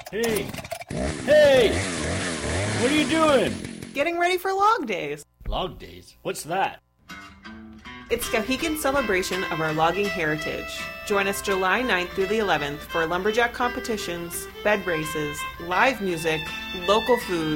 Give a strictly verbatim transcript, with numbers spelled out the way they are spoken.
Hey! Hey! What are you doing? Getting ready for Log Days. Log Days? What's that? It's Skowhegan's celebration of our logging heritage. Join us July ninth through the eleventh for lumberjack competitions, bed races, live music, local food,